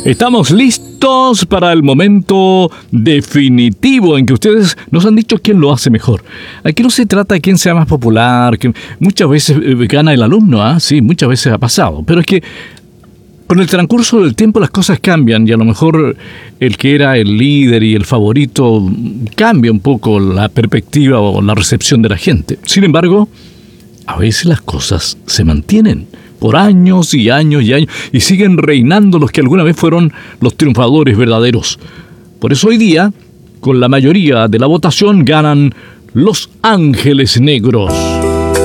Estamos listos para el momento definitivo en que ustedes nos han dicho quién lo hace mejor. Aquí no se trata de quién sea más popular, que muchas veces gana el alumno, ¿ah? Sí, muchas veces ha pasado, pero es que con el transcurso del tiempo las cosas cambian y a lo mejor el que era el líder y el favorito cambia un poco la perspectiva o la recepción de la gente. Sin embargo, a veces las cosas se mantienen por años y años y años y siguen reinando los que alguna vez fueron los triunfadores verdaderos. Por eso hoy día, con la mayoría de la votación, ganan Los Ángeles Negros.